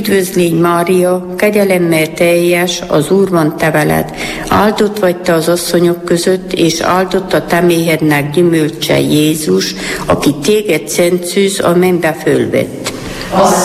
Üdvözlégy Mária, kegyelemmel teljes, az Úr van te veled. Áldott vagy te az asszonyok között, és áldott a te méhednek gyümölcse Jézus, aki téged szent szűz a mennybe fölvett.